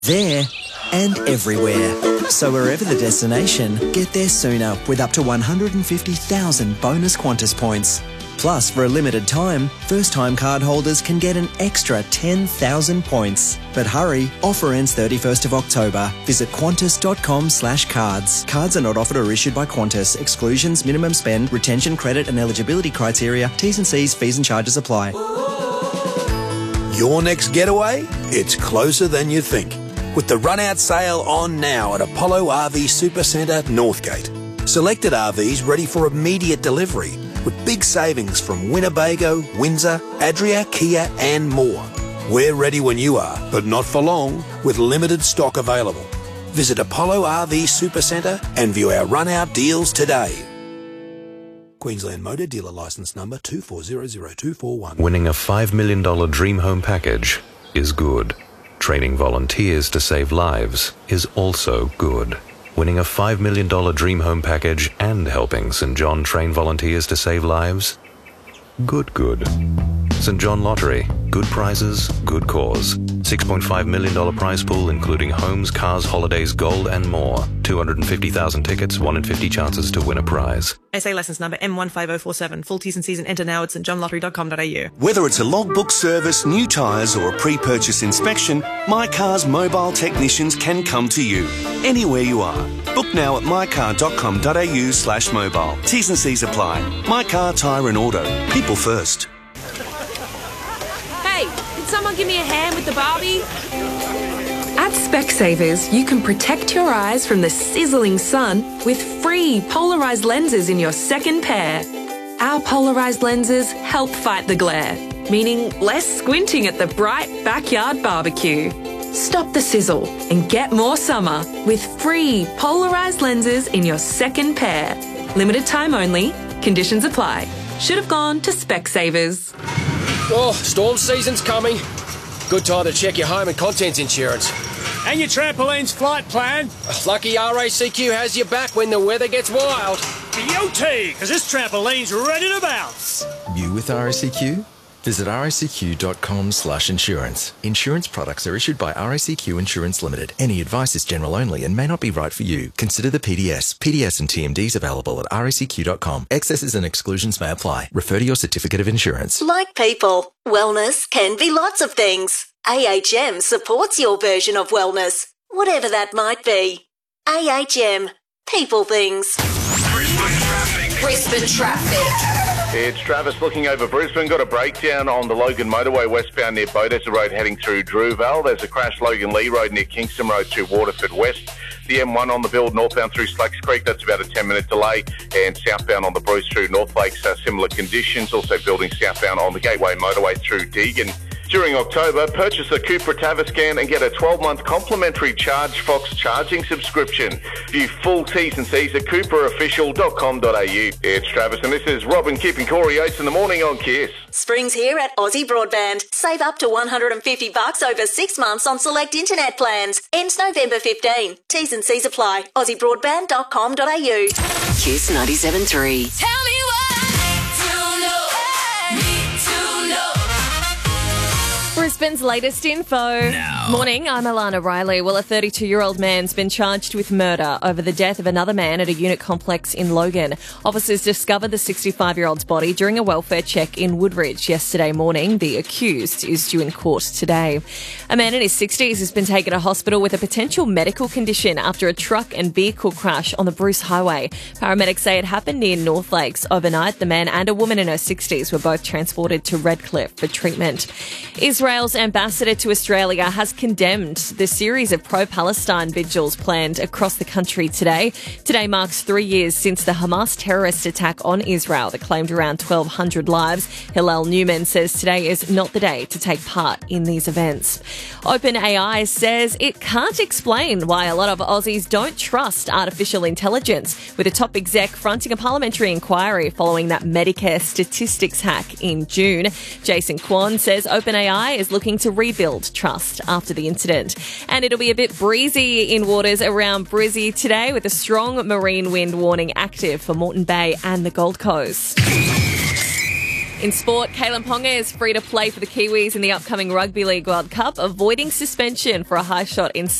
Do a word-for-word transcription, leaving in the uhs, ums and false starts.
There and everywhere. So wherever the destination, get there sooner with up to one hundred fifty thousand bonus Qantas points. Plus, for a limited time, first-time card holders can get an extra ten thousand points. But hurry, offer ends thirty-first of October. Visit qantas.com slash cards. Cards are not offered or issued by Qantas. Exclusions, minimum spend, retention credit and eligibility criteria, T's and C's, fees and charges apply. Your next getaway? It's closer than you think. With the run-out sale on now at Apollo R V Supercentre, Northgate. Selected R Vs ready for immediate delivery, with big savings from Winnebago, Windsor, Adria, Kia and more. We're ready when you are, but not for long, with limited stock available. Visit Apollo R V Supercentre and view our run-out deals today. Queensland Motor Dealer Licence Number two four zero zero two four one. Winning a five million dollars Dream Home package is good. Training volunteers to save lives is also good. Winning a five million dollars Dream Home package and helping St John train volunteers to save lives? Good, good. St John Lottery. Good prizes, good cause. six point five million dollars prize pool including homes, cars, holidays, gold and more. two hundred fifty thousand tickets, one in fifty chances to win a prize. S A licence number M one five zero four seven. Full T's and C's and enter now at st john lottery dot com dot a u. Whether it's a logbook service, new tyres or a pre-purchase inspection, My Car's mobile technicians can come to you, anywhere you are. Book now at my car dot com dot a u slash mobile. T's and C's apply. My Car, Tyre and Auto. People first. Hey, can someone give me a hand with the Barbie? At Specsavers, you can protect your eyes from the sizzling sun with free polarised lenses in your second pair. Our polarised lenses help fight the glare, meaning less squinting at the bright backyard barbecue. Stop the sizzle and get more summer with free polarised lenses in your second pair. Limited time only. Conditions apply. Should have gone to Specsavers. Oh, storm season's coming. Good time to check your home and contents insurance. And your trampoline's flight plan. Lucky R A C Q has your back when the weather gets wild. Beauty, because this trampoline's ready to bounce. You with R A C Q? Visit r a c q dot com slash insurance. Insurance products are issued by R A C Q Insurance Limited. Any advice is general only and may not be right for you. Consider the P D S. P D S and T M Ds available at r a c q dot com. Excesses and exclusions may apply. Refer to your certificate of insurance. Like people, wellness can be lots of things. A H M supports your version of wellness, whatever that might be. A H M. People things. Brisbane traffic. Brisbane traffic. It's Travis looking over Brisbane. Got a breakdown on the Logan Motorway westbound near Bodessa Road heading through Drewvale. There's a crash Logan Lee Road near Kingston Road through Waterford West. The M one on the build northbound through Slacks Creek, that's about a ten minute delay. And southbound on the Bruce through North Lakes, uh, similar conditions. Also building southbound on the Gateway Motorway through Deagon. During October, purchase a Cupra Tavascan and get a twelve month complimentary Charge Fox charging subscription. View full T's and C's at cooper official dot com dot a u. It's Travis and this is Robin keeping Corey Oates in the morning on Kiss. Spring's here at Aussie Broadband. Save up to one hundred fifty bucks over six months on select internet plans. Ends November fifteenth. T's and C's apply. aussie broadband dot com dot a u. Kiss ninety-seven point three. Tell me what to know. Need to know. Brisbane's latest info. Now. Morning, I'm Alana Riley. Well, a thirty-two-year-old man's been charged with murder over the death of another man at a unit complex in Logan. Officers discovered the sixty-five-year-old's body during a welfare check in Woodridge yesterday morning. The accused is due in court today. A man in his sixties has been taken to hospital with a potential medical condition after a truck and vehicle crash on the Bruce Highway. Paramedics say it happened near North Lakes overnight. The man and a woman in her sixties were both transported to Redcliffe for treatment. Israel's ambassador to Australia has condemned the series of pro-Palestine vigils planned across the country today. Today marks three years since the Hamas terrorist attack on Israel that claimed around twelve hundred lives. Hillel Newman says today is not the day to take part in these events. OpenAI says it can't explain why a lot of Aussies don't trust artificial intelligence, with a top exec fronting a parliamentary inquiry following that Medicare statistics hack in June. Jason Kwan says OpenAI is looking to rebuild trust after the incident. And it'll be a bit breezy in waters around Brizzy today, with a strong marine wind warning active for Moreton Bay and the Gold Coast. In sport, Kalen Ponga is free to play for the Kiwis in the upcoming Rugby League World Cup, avoiding suspension for a high shot in